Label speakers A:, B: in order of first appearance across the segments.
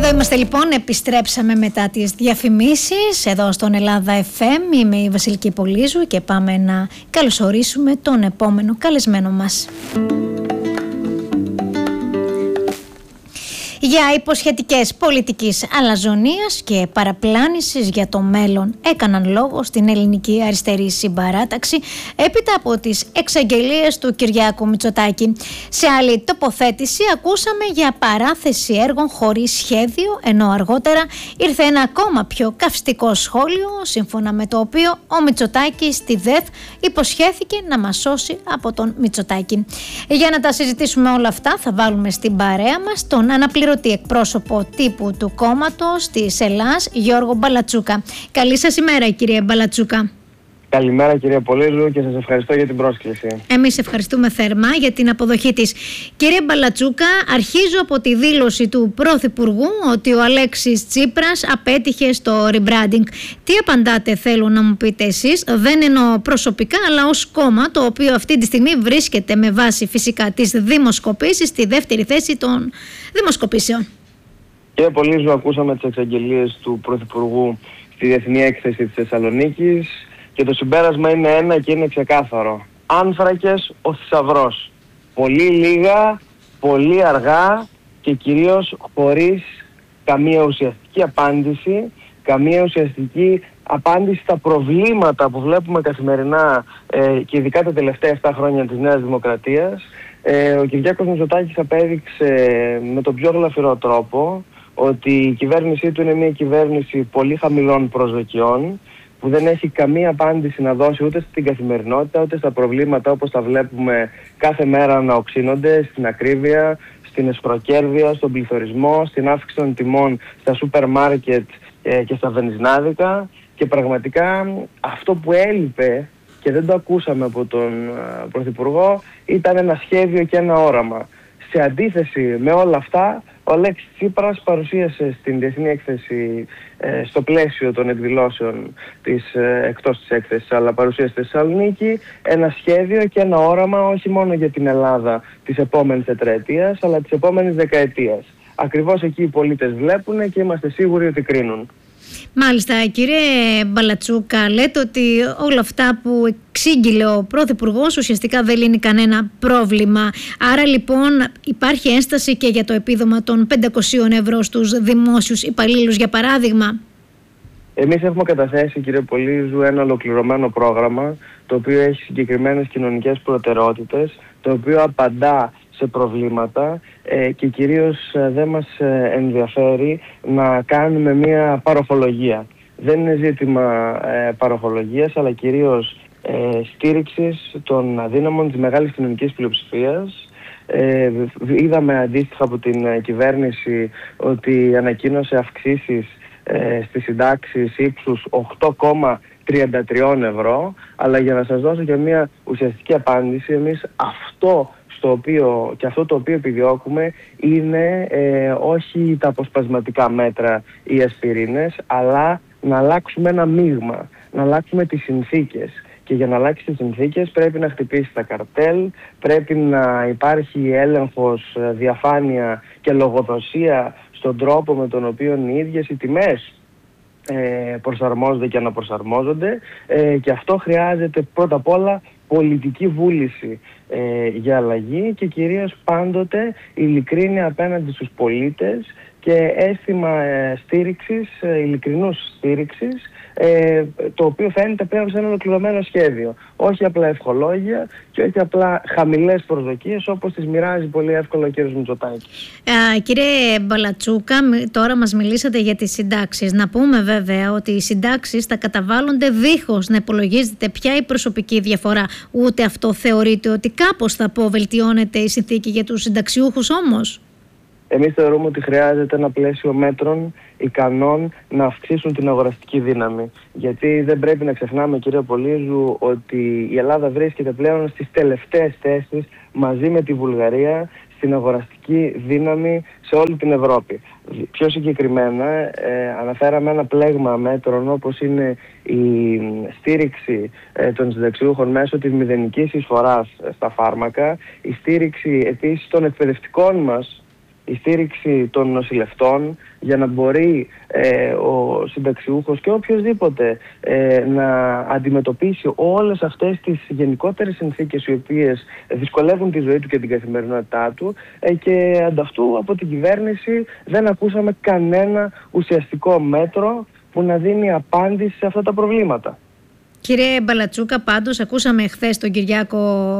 A: Εδώ είμαστε λοιπόν, επιστρέψαμε μετά τις διαφημίσεις εδώ στον Ελλάδα FM. Είμαι η Βασιλική Πολύζου και πάμε να καλωσορίσουμε τον επόμενο καλεσμένο μας. Για υποσχετικές πολιτικής αλαζονίας και παραπλάνησης για το μέλλον έκαναν λόγο στην ελληνική αριστερή συμπαράταξη έπειτα από τις εξαγγελίες του Κυριάκου Μητσοτάκη. Σε άλλη τοποθέτηση ακούσαμε για παράθεση έργων χωρίς σχέδιο, ενώ αργότερα ήρθε ένα ακόμα πιο καυστικό σχόλιο, σύμφωνα με το οποίο ο Μητσοτάκης στη ΔΕΘ υποσχέθηκε να μας σώσει από τον Μητσοτάκη. Για να τα συζητήσουμε όλα αυτά θα βάλουμε στην παρέα μας τον αναπληρωτή εκπρόσωπο τύπου του κόμματος της Ελλάς, Γιώργο Μπαλατσούκα. Καλή σας ημέρα, κύριε Μπαλατσούκα.
B: Καλημέρα, κυρία Πολύζου, και σας ευχαριστώ για την πρόσκληση.
A: Εμείς ευχαριστούμε θερμά για την αποδοχή της. Κύριε Μπαλατσούκα, αρχίζω από τη δήλωση του Πρωθυπουργού ότι ο Αλέξης Τσίπρας απέτυχε στο rebranding. Τι απαντάτε, θέλω να μου πείτε εσείς? Δεν εννοώ προσωπικά, αλλά ως κόμμα, το οποίο αυτή τη στιγμή βρίσκεται με βάση φυσικά τις δημοσκοπήσεις στη δεύτερη θέση των δημοσκοπήσεων.
B: Κύριε Πολύζου, ακούσαμε τις εξαγγελίες του Πρωθυπουργού στη Διεθνή Έκθεση της Θεσσαλονίκης. Και το συμπέρασμα είναι ένα και είναι ξεκάθαρο. Άνθρακες ο θησαυρός. Πολύ λίγα, πολύ αργά και κυρίως χωρίς καμία ουσιαστική απάντηση, στα προβλήματα που βλέπουμε καθημερινά και ειδικά τα τελευταία 7 χρόνια της Νέας Δημοκρατίας. Ο Κυριάκος Μητσοτάκης απέδειξε με τον πιο γλαφυρό τρόπο ότι η κυβέρνησή του είναι μια κυβέρνηση πολύ χαμηλών προσδοκιών, που δεν έχει καμία απάντηση να δώσει ούτε στην καθημερινότητα, ούτε στα προβλήματα όπως τα βλέπουμε κάθε μέρα να οξύνονται, στην ακρίβεια, στην εσχροκέρδεια, στον πληθωρισμό, στην αύξηση των τιμών στα σούπερ μάρκετ και στα βενζινάδικα. Και πραγματικά αυτό που έλειπε και δεν το ακούσαμε από τον Πρωθυπουργό ήταν ένα σχέδιο και ένα όραμα. Σε αντίθεση με όλα αυτά, ο Αλέξης Τσίπρας παρουσίασε στην Διεθνή Έκθεση, στο πλαίσιο των εκδηλώσεων εκτός της έκθεσης, αλλά παρουσίασε στη Θεσσαλονίκη ένα σχέδιο και ένα όραμα όχι μόνο για την Ελλάδα της επόμενης τετραετίας, αλλά της επόμενης δεκαετίας. Ακριβώς εκεί οι πολίτες βλέπουν και είμαστε σίγουροι ότι κρίνουν.
A: Μάλιστα, κύριε Μπαλατσούκα, λέτε ότι όλα αυτά που εξήγηλε ο Πρωθυπουργός ουσιαστικά δεν λύνει κανένα πρόβλημα. Άρα λοιπόν υπάρχει ένσταση και για το επίδομα των 500 ευρώ στους δημόσιους υπαλλήλους, για παράδειγμα?
B: Εμείς έχουμε καταθέσει, κύριε Πολύζου, ένα ολοκληρωμένο πρόγραμμα, το οποίο έχει συγκεκριμένες κοινωνικές προτεραιότητες, το οποίο απαντά σε προβλήματα και κυρίως δεν μας ενδιαφέρει να κάνουμε μια παροχολογία. Δεν είναι ζήτημα παροχολογίας, αλλά κυρίως στήριξης των αδύναμων της μεγάλης κοινωνικής πλειοψηφίας. Είδαμε αντίστοιχα από την κυβέρνηση ότι ανακοίνωσε αυξήσεις στις συντάξεις ύψους 8,33 ευρώ, αλλά για να σας δώσω και μια ουσιαστική απάντηση, εμείς αυτό το οποίο επιδιώκουμε είναι όχι τα αποσπασματικά μέτρα ή ασπιρίνες, αλλά να αλλάξουμε ένα μείγμα, να αλλάξουμε τις συνθήκες. Και για να αλλάξει τις συνθήκες πρέπει να χτυπήσει τα καρτέλ, πρέπει να υπάρχει έλεγχος, διαφάνεια και λογοδοσία στον τρόπο με τον οποίο οι ίδιες οι τιμές προσαρμόζονται και αναπροσαρμόζονται, και αυτό χρειάζεται πρώτα απ' όλα πολιτική βούληση για αλλαγή και κυρίως πάντοτε ειλικρίνεια απέναντι στους πολίτες και αίσθημα στήριξης, ειλικρινούς στήριξης, το οποίο φαίνεται πλέον σε ένα ολοκληρωμένο σχέδιο. Όχι απλά ευχολόγια και όχι απλά χαμηλές προσδοκίες όπως τις μοιράζει πολύ εύκολα ο κ. Μητσοτάκης.
A: Κύριε Μπαλατσούκα, τώρα μας μιλήσατε για τις συντάξεις. Να πούμε βέβαια ότι οι συντάξεις θα καταβάλλονται δίχως να υπολογίζεται πια η προσωπική διαφορά. Ούτε αυτό θεωρείτε ότι κάπως θα βελτιώνεται η συνθήκη για τους συνταξιούχους όμως?
B: Εμείς θεωρούμε ότι χρειάζεται ένα πλαίσιο μέτρων ικανών να αυξήσουν την αγοραστική δύναμη. Γιατί δεν πρέπει να ξεχνάμε, κύριε Πολύζου, ότι η Ελλάδα βρίσκεται πλέον στις τελευταίες θέσεις μαζί με τη Βουλγαρία στην αγοραστική δύναμη σε όλη την Ευρώπη. Πιο συγκεκριμένα αναφέραμε ένα πλέγμα μέτρων όπως είναι η στήριξη των συνταξιούχων μέσω της μηδενικής εισφοράς στα φάρμακα, η στήριξη επίσης των εκπαιδευτικών μας η στήριξη των νοσηλευτών, για να μπορεί ο συνταξιούχος και οποιοσδήποτε να αντιμετωπίσει όλες αυτές τις γενικότερες συνθήκες οι οποίες δυσκολεύουν τη ζωή του και την καθημερινότητά του, και ανταυτού από την κυβέρνηση δεν ακούσαμε κανένα ουσιαστικό μέτρο που να δίνει απάντηση σε αυτά τα προβλήματα.
A: Κύριε Μπαλατσούκα, πάντως ακούσαμε χθες τον Κυριάκο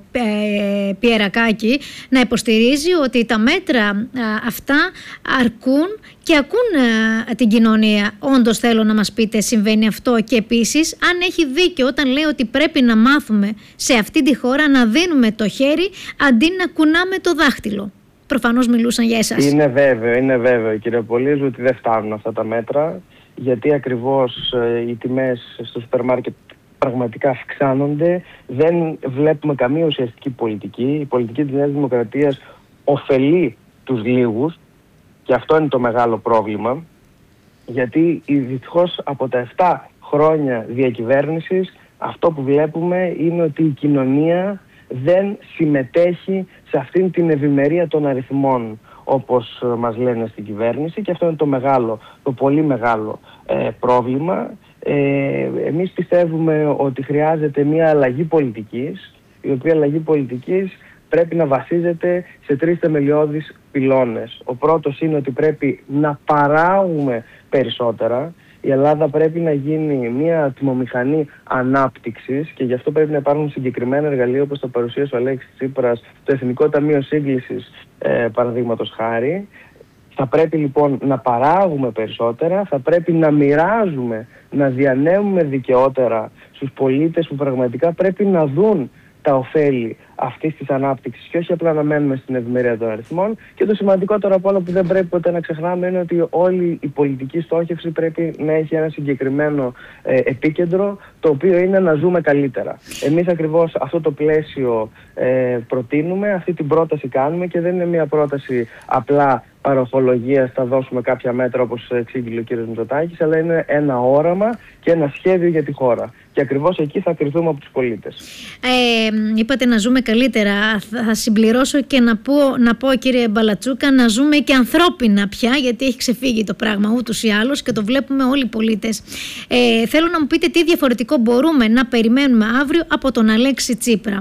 A: Πιερακάκη να υποστηρίζει ότι τα μέτρα αυτά αρκούν και ακούν την κοινωνία. Όντως θέλω να μας πείτε, συμβαίνει αυτό? Και επίσης, αν έχει δίκιο όταν λέει ότι πρέπει να μάθουμε σε αυτή τη χώρα να δίνουμε το χέρι αντί να κουνάμε το δάχτυλο. Προφανώς μιλούσαν για εσάς.
B: Είναι βέβαιο κύριε Πολύζου ότι δεν φτάνουν αυτά τα μέτρα, γιατί ακριβώς οι τιμές στο σούπερ μάρκετ πραγματικά αυξάνονται. Δεν βλέπουμε καμία ουσιαστική πολιτική. Η πολιτική της Νέας Δημοκρατίας ωφελεί τους λίγους, και αυτό είναι το μεγάλο πρόβλημα, γιατί δυστυχώς από τα 7 χρόνια διακυβέρνησης αυτό που βλέπουμε είναι ότι η κοινωνία δεν συμμετέχει σε αυτήν την ευημερία των αριθμών, όπως μας λένε στην κυβέρνηση, και αυτό είναι το πολύ μεγάλο πρόβλημα. Εμείς πιστεύουμε ότι χρειάζεται μια αλλαγή πολιτικής, η οποία αλλαγή πολιτικής πρέπει να βασίζεται σε 3 θεμελιώδεις πυλώνες. Ο πρώτος είναι ότι πρέπει να παράγουμε περισσότερα. Η Ελλάδα πρέπει να γίνει μια ατμομηχανή ανάπτυξης, και γι' αυτό πρέπει να υπάρχουν συγκεκριμένα εργαλεία, όπως το παρουσίασε ο Αλέξης Τσίπρας, το Εθνικό Ταμείο Σύγκλησης, παραδείγματος χάρη. Θα πρέπει λοιπόν να παράγουμε περισσότερα, θα πρέπει να μοιράζουμε, να διανέμουμε δικαιότερα στους πολίτες που πραγματικά πρέπει να δουν τα ωφέλη αυτής της ανάπτυξης και όχι απλά να μένουμε στην ευημερία των αριθμών. Και το σημαντικότερο από όλα που δεν πρέπει ποτέ να ξεχνάμε είναι ότι όλη η πολιτική στόχευση πρέπει να έχει ένα συγκεκριμένο επίκεντρο, το οποίο είναι να ζούμε καλύτερα. Εμείς ακριβώς αυτό το πλαίσιο προτείνουμε, αυτή την πρόταση κάνουμε, και δεν είναι μια πρόταση απλά παροχολογίας, θα δώσουμε κάποια μέτρα όπως εξήγηλε ο κ. Μητσοτάκης, αλλά είναι ένα όραμα και ένα σχέδιο για τη χώρα. Και ακριβώς εκεί θα κριθούμε από τους πολίτες.
A: Είπατε να ζούμε καλύτερα. Θα συμπληρώσω και να πω κύριε Μπαλατσούκα, να ζούμε και ανθρώπινα πια, γιατί έχει ξεφύγει το πράγμα ούτως ή άλλως και το βλέπουμε όλοι οι πολίτες. Θέλω να μου πείτε τι διαφορετικό μπορούμε να περιμένουμε αύριο από τον Αλέξη Τσίπρα.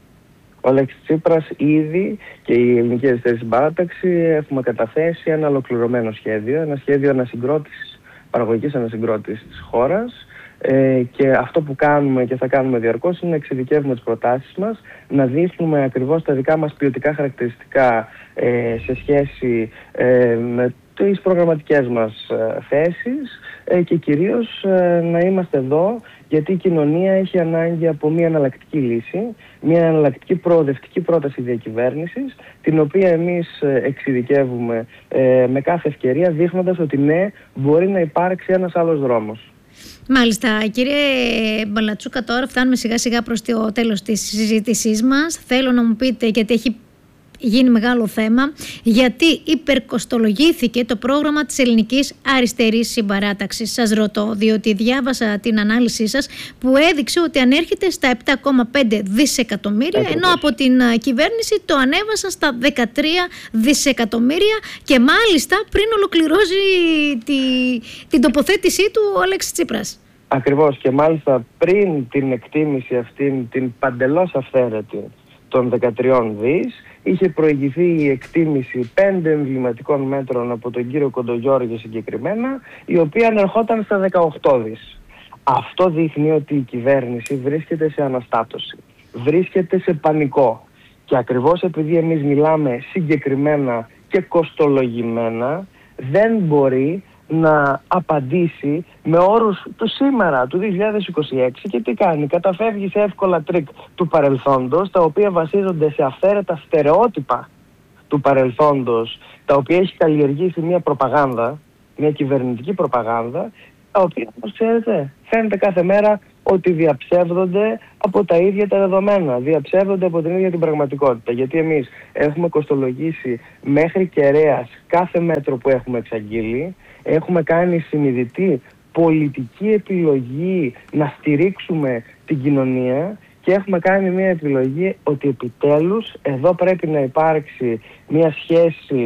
B: Ο Αλέξης Τσίπρας ήδη και η Ελληνική Αριστερή Συμπαράταξη έχουμε καταθέσει ένα ολοκληρωμένο σχέδιο, ένα σχέδιο ανασυγκρότησης, παραγωγικής ανασυγκρότησης της χώρας, και αυτό που κάνουμε και θα κάνουμε διαρκώς είναι να εξειδικεύουμε τις προτάσεις μας, να δείχνουμε ακριβώς τα δικά μας ποιοτικά χαρακτηριστικά σε σχέση με τις προγραμματικές μας θέσεις, και κυρίως να είμαστε εδώ γιατί η κοινωνία έχει ανάγκη από μια εναλλακτική λύση, μια εναλλακτική προοδευτική πρόταση διακυβέρνησης, την οποία εμείς εξειδικεύουμε με κάθε ευκαιρία, δείχνοντας ότι ναι, μπορεί να υπάρξει ένας άλλος δρόμος.
A: Μάλιστα. Κύριε Μπαλατσούκα, τώρα φτάνουμε σιγά σιγά προς το τέλος της συζήτησής μας. Θέλω να μου πείτε, γιατί έχει γίνει μεγάλο θέμα, γιατί υπερκοστολογήθηκε το πρόγραμμα της Ελληνικής Αριστερής Συμπαράταξης. Σας ρωτώ, διότι διάβασα την ανάλυση σας που έδειξε ότι ανέρχεται στα 7,5 δισεκατομμύρια, ενώ από την κυβέρνηση το ανέβασαν στα 13 δισεκατομμύρια, και μάλιστα πριν ολοκληρώσει την τοποθέτησή του ο Αλέξης Τσίπρας.
B: Ακριβώς, και μάλιστα πριν την εκτίμηση αυτήν, την παντελώς αυθαίρετη των 13 δις, είχε προηγηθεί η εκτίμηση 5 εμβληματικών μέτρων από τον κύριο Κοντογιώργη συγκεκριμένα, η οποία ανερχόταν στα 18 δις. Αυτό δείχνει ότι η κυβέρνηση βρίσκεται σε αναστάτωση, βρίσκεται σε πανικό. Και ακριβώς επειδή εμείς μιλάμε συγκεκριμένα και κοστολογημένα, δεν μπορεί να απαντήσει με όρους του σήμερα, του 2026, και τι κάνει? Καταφεύγει σε εύκολα τρίκ του παρελθόντος, τα οποία βασίζονται σε αυθαίρετα στερεότυπα του παρελθόντος, τα οποία έχει καλλιεργήσει μια προπαγάνδα, μια κυβερνητική προπαγάνδα, τα οποία, όπως ξέρετε, φαίνεται κάθε μέρα ότι διαψεύδονται από τα ίδια τα δεδομένα, διαψεύδονται από την ίδια την πραγματικότητα. Γιατί εμείς έχουμε κοστολογήσει μέχρι κεραίας κάθε μέτρο που έχουμε εξαγγείλει, έχουμε κάνει συνειδητή πολιτική επιλογή να στηρίξουμε την κοινωνία, και έχουμε κάνει μια επιλογή ότι επιτέλους εδώ πρέπει να υπάρξει μια σχέση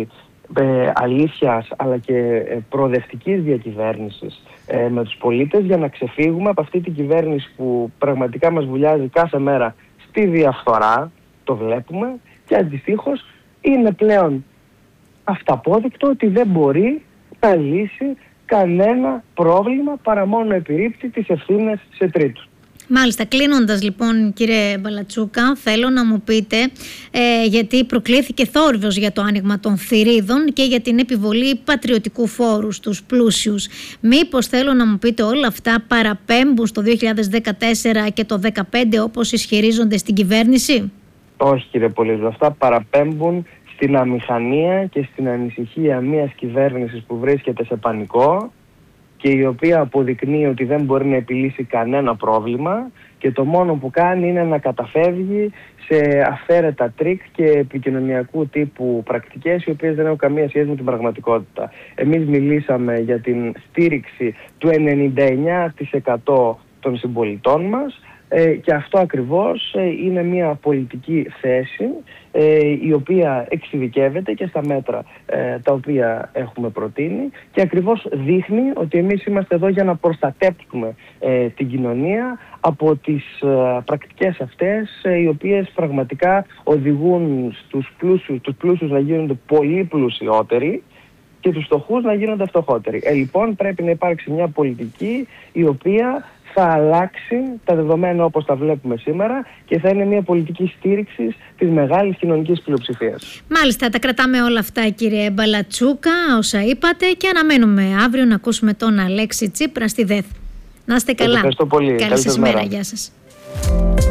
B: αλήθειας αλλά και προοδευτικής διακυβέρνησης με τους πολίτες, για να ξεφύγουμε από αυτή την κυβέρνηση που πραγματικά μας βουλιάζει κάθε μέρα στη διαφθορά, το βλέπουμε, και αντιστοίχως είναι πλέον αυταπόδεικτο ότι δεν μπορεί να λύσει κανένα πρόβλημα παρά μόνο να επιρρύπτει τις ευθύνες σε τρίτους.
A: Μάλιστα, κλείνοντας λοιπόν κύριε Μπαλατσούκα, θέλω να μου πείτε, γιατί προκλήθηκε θόρυβος για το άνοιγμα των θηρίδων και για την επιβολή πατριωτικού φόρου στους πλούσιους. Μήπως, θέλω να μου πείτε, όλα αυτά παραπέμπουν στο 2014 και το 2015 όπως ισχυρίζονται στην κυβέρνηση?
B: Όχι κύριε Πολύζου, αυτά παραπέμπουν στην αμηχανία και στην ανησυχία μιας κυβέρνησης που βρίσκεται σε πανικό και η οποία αποδεικνύει ότι δεν μπορεί να επιλύσει κανένα πρόβλημα και το μόνο που κάνει είναι να καταφεύγει σε αυθαίρετα τρίκ και επικοινωνιακού τύπου πρακτικές, οι οποίες δεν έχουν καμία σχέση με την πραγματικότητα. Εμείς μιλήσαμε για την στήριξη του 99% των συμπολιτών μας, και αυτό ακριβώς είναι μια πολιτική θέση η οποία εξειδικεύεται και στα μέτρα τα οποία έχουμε προτείνει και ακριβώς δείχνει ότι εμείς είμαστε εδώ για να προστατεύσουμε την κοινωνία από τις πρακτικές αυτές, οι οποίες πραγματικά οδηγούν τους πλούσιους να γίνονται πολύ πλουσιότεροι και τους φτωχούς να γίνονται φτωχότεροι. Λοιπόν, πρέπει να υπάρξει μια πολιτική η οποία θα αλλάξει τα δεδομένα όπως τα βλέπουμε σήμερα και θα είναι μια πολιτική στήριξη της μεγάλης κοινωνικής πλειοψηφίας.
A: Μάλιστα, τα κρατάμε όλα αυτά κύριε Μπαλατσούκα, όσα είπατε, και αναμένουμε αύριο να ακούσουμε τον Αλέξη Τσίπρα στη ΔΕΘ. Να είστε καλά.
B: Ευχαριστώ πολύ.
A: Καλή σας μέρα. Γεια σας.